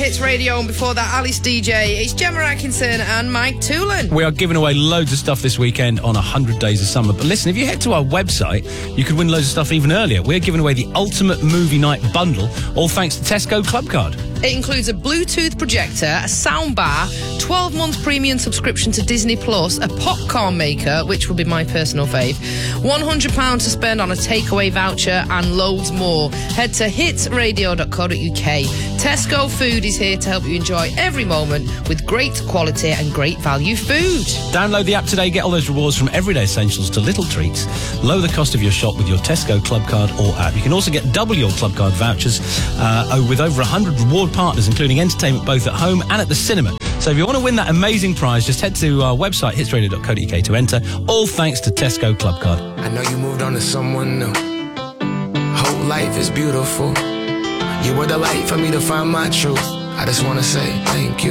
Hits Radio, and before that, Alice DJ. It's Gemma Atkinson and Mike Toolan. We are giving away loads of stuff this weekend on 100 Days of Summer. But listen, if you head to our website, you could win loads of stuff even earlier. We're giving away the Ultimate Movie Night Bundle, all thanks to Tesco Club Card. It includes a Bluetooth projector, a soundbar, 12 months premium subscription to Disney Plus, a popcorn maker, which will be my personal fave, £100 to spend on a takeaway voucher, and loads more. Head to hitsradio.co.uk. Tesco Food is here to help you enjoy every moment with great quality and great value food. Download the app today. Get all those rewards from everyday essentials to little treats. Lower the cost of your shop with your Tesco Club Card or app. You can also get double your Club Card vouchers with over 100 reward partners, including entertainment both at home and at the cinema. So if you want to win that amazing prize, just head to our website, hitsradio.co.uk, to enter. All thanks to Tesco Club Card. I know you moved on to someone new. Whole life is beautiful. You were the light for me to find my truth. I just want to say thank you.